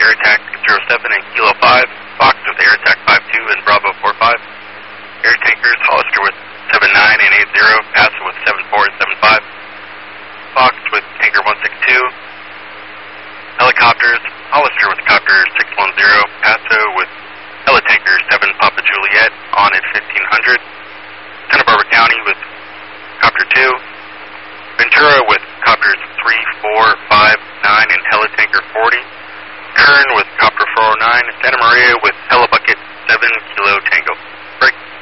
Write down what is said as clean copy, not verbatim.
Air Attack 07 and Kilo 5, Fox with Air Attack 52 and Bravo 45. Air Tankers, Hollister with 79 and 80, Passive with 74 and 75.